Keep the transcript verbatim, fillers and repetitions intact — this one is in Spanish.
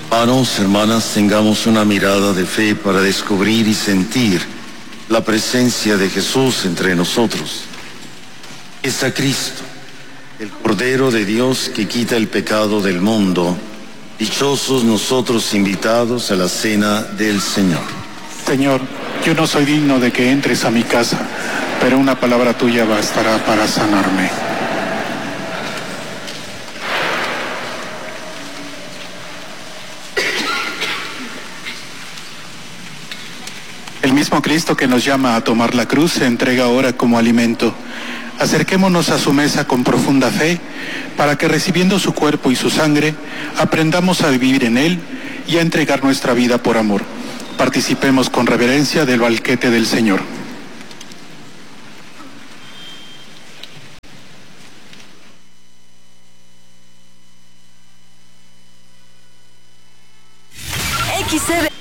Hermanos, hermanas, tengamos una mirada de fe para descubrir y sentir la presencia de Jesús entre nosotros. Es a Cristo, el Cordero de Dios que quita el pecado del mundo. Dichosos nosotros invitados a la cena del Señor. Señor, yo no soy digno de que entres a mi casa, pero una palabra tuya bastará para sanarme. El mismo Cristo que nos llama a tomar la cruz se entrega ahora como alimento. Acerquémonos a su mesa con profunda fe, para que recibiendo su cuerpo y su sangre, aprendamos a vivir en él y a entregar nuestra vida por amor. Participemos con reverencia del banquete del Señor. X C B